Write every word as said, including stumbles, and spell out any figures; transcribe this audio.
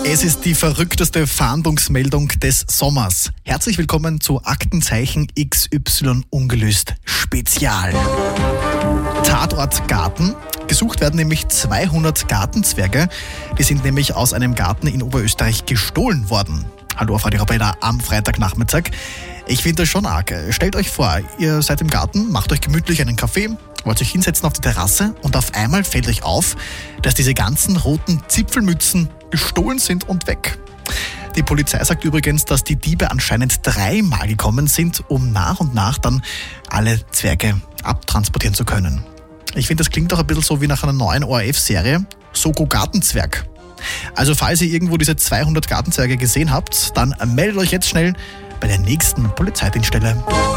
Es ist die verrückteste Fahndungsmeldung des Sommers. Herzlich willkommen zu Aktenzeichen X Y ungelöst Spezial. Tatort Garten. Gesucht werden nämlich zweihundert Gartenzwerge. Die sind nämlich aus einem Garten in Oberösterreich gestohlen worden. Hallo auf Radio Arabella am Freitagnachmittag. Ich finde das schon arg. Stellt euch vor, ihr seid im Garten, macht euch gemütlich einen Kaffee, wollt euch hinsetzen auf die Terrasse und auf einmal fällt euch auf, dass diese ganzen roten Zipfelmützen gestohlen sind und weg. Die Polizei sagt übrigens, dass die Diebe anscheinend dreimal gekommen sind, um nach und nach dann alle Zwerge abtransportieren zu können. Ich finde, das klingt auch ein bisschen so wie nach einer neuen O R F-Serie, Soko Gartenzwerg. Also falls ihr irgendwo diese zweihundert Gartenzwerge gesehen habt, dann meldet euch jetzt schnell bei der nächsten Polizeidienststelle.